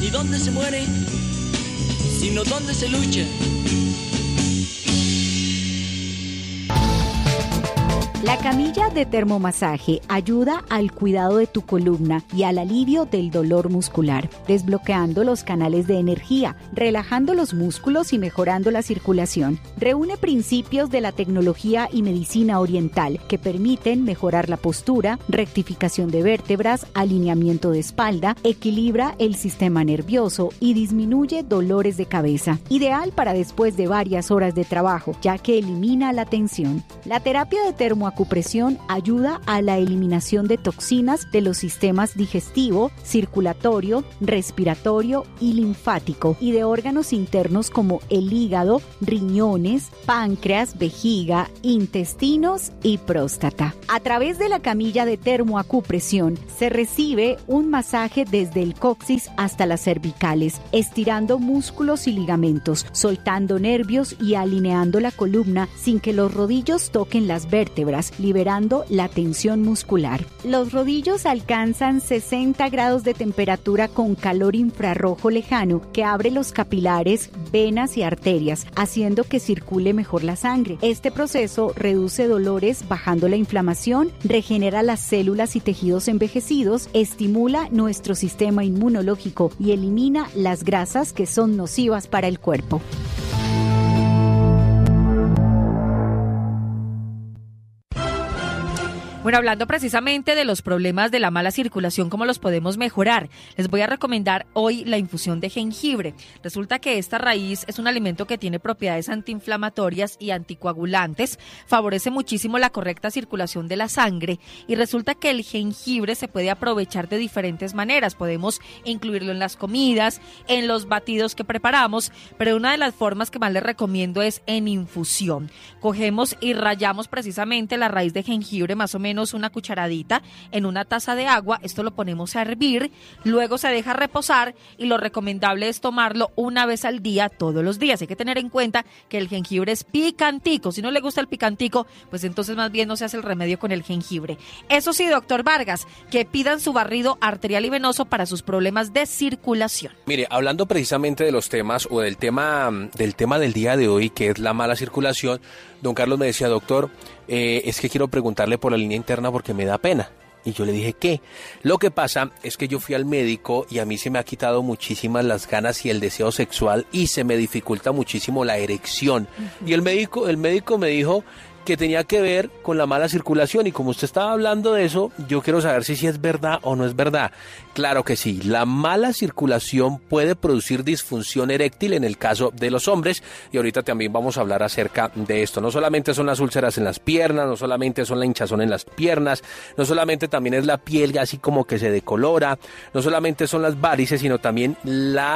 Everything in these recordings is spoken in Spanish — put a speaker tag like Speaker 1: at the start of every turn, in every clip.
Speaker 1: ni dónde se muere, sino dónde se lucha.
Speaker 2: La camilla de termomasaje ayuda al cuidado de tu columna y al alivio del dolor muscular, desbloqueando los canales de energía, relajando los músculos y mejorando la circulación. Reúne principios de la tecnología y medicina oriental que permiten mejorar la postura, rectificación de vértebras, alineamiento de espalda, equilibra el sistema nervioso y disminuye dolores de cabeza. Ideal para después de varias horas de trabajo, ya que elimina la tensión. La terapia de termoacupresión ayuda a la eliminación de toxinas de los sistemas digestivo, circulatorio, respiratorio y linfático y de órganos internos como el hígado, riñones, páncreas, vejiga, intestinos y próstata. A través de la camilla de termoacupresión se recibe un masaje desde el coxis hasta las cervicales, estirando músculos y ligamentos, soltando nervios y alineando la columna sin que los rodillos toquen las vértebras, liberando la tensión muscular. Los rodillos alcanzan 60 grados de temperatura con calor infrarrojo lejano que abre los capilares, venas y arterias, haciendo que circule mejor la sangre. Este proceso reduce dolores, bajando la inflamación, regenera las células y tejidos envejecidos, estimula nuestro sistema inmunológico y elimina las grasas que son nocivas para el cuerpo.
Speaker 3: Bueno, hablando precisamente de los problemas de la mala circulación, cómo los podemos mejorar, les voy a recomendar hoy la infusión de jengibre. Resulta que esta raíz es un alimento que tiene propiedades antiinflamatorias y anticoagulantes, favorece muchísimo la correcta circulación de la sangre y resulta que el jengibre se puede aprovechar de diferentes maneras. Podemos incluirlo en las comidas, en los batidos que preparamos, pero una de las formas que más les recomiendo es en infusión. Cogemos y rallamos precisamente la raíz de jengibre, más o menos una cucharadita en una taza de agua. Esto lo ponemos a hervir, luego se deja reposar y lo recomendable es tomarlo una vez al día, todos los días. Hay que tener en cuenta que el jengibre es picantico. Si no le gusta el picantico, pues entonces más bien no se hace el remedio con el jengibre. Eso sí, doctor Vargas, que pidan su barrido arterial y venoso para sus problemas de circulación.
Speaker 4: Mire, hablando precisamente de los temas o del tema del día de hoy, que es la mala circulación, don Carlos me decía, doctor, es que quiero preguntarle por la línea interna porque me da pena. Y yo le dije, ¿qué? Lo que pasa es que yo fui al médico y a mí se me ha quitado muchísimas las ganas y el deseo sexual y se me dificulta muchísimo la erección. Uh-huh. Y el médico me dijo que tenía que ver con la mala circulación y como usted estaba hablando de eso, yo quiero saber si es verdad o no es verdad. Claro que sí, la mala circulación puede producir disfunción eréctil en el caso de los hombres y ahorita también vamos a hablar acerca de esto. No solamente son las úlceras en las piernas, no solamente son la hinchazón en las piernas, no solamente también es la piel así como que se decolora, no solamente son las varices, sino también la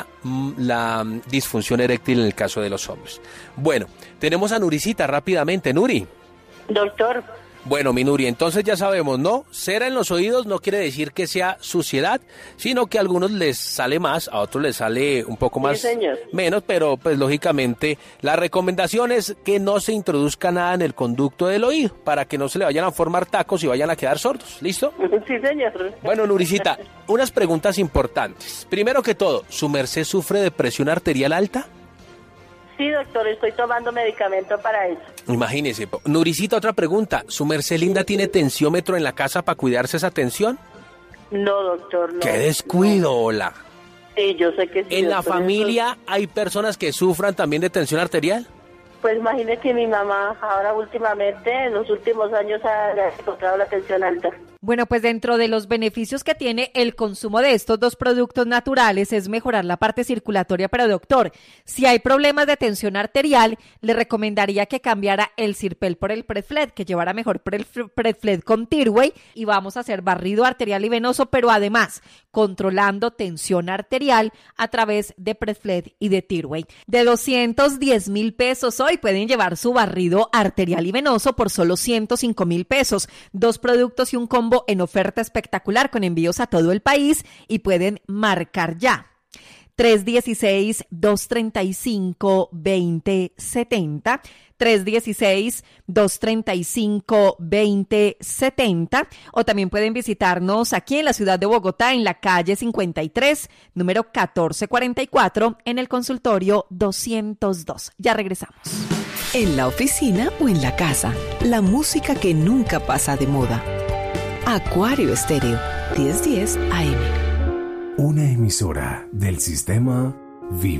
Speaker 4: disfunción eréctil en el caso de los hombres. Bueno, tenemos a Nuricita rápidamente. Nuri.
Speaker 5: Doctor.
Speaker 4: Bueno, mi Nuri, entonces ya sabemos, ¿no? Cera en los oídos no quiere decir que sea suciedad, sino que a algunos les sale más, a otros les sale un poco más,
Speaker 5: sí,
Speaker 4: menos, pero pues lógicamente la recomendación es que no se introduzca nada en el conducto del oído, para que no se le vayan a formar tacos y vayan a quedar sordos, ¿listo?
Speaker 5: Sí, señor.
Speaker 4: Bueno, Nuricita, unas preguntas importantes. Primero que todo, ¿su merced sufre de presión arterial alta?
Speaker 5: Sí, doctor, estoy tomando medicamento para eso.
Speaker 4: Imagínese. Nuricita, otra pregunta. ¿Su merced linda tiene tensiómetro en la casa para cuidarse esa tensión?
Speaker 5: No, doctor, no.
Speaker 4: ¡Qué descuido, hola!
Speaker 5: Sí, yo sé que sí.
Speaker 4: ¿En la
Speaker 5: doctor,
Speaker 4: familia
Speaker 5: eso...
Speaker 4: hay personas que sufran también de tensión arterial?
Speaker 5: Pues imagínese que mi mamá ahora últimamente, en los últimos años, ha encontrado la tensión alta.
Speaker 3: Bueno, pues dentro de los beneficios que tiene el consumo de estos dos productos naturales es mejorar la parte circulatoria, pero doctor, si hay problemas de tensión arterial, le recomendaría que cambiara el Sirpel por el Predfled, que llevara mejor Predfled con Tirway y vamos a hacer barrido arterial y venoso, pero además controlando tensión arterial a través de Predfled y de Tirway. De 210,000 pesos hoy pueden llevar su barrido arterial y venoso por solo 105,000 pesos. 2 productos y un combo en oferta espectacular con envíos a todo el país y pueden marcar ya. 316-235-2070. 316-235-2070, o también pueden visitarnos aquí en la ciudad de Bogotá, en la calle 53, número 1444, en el consultorio 202. Ya regresamos.
Speaker 6: En la oficina o en la casa, la música que nunca pasa de moda. Acuario Estéreo, 1010 AM.
Speaker 7: Una emisora del sistema Vive.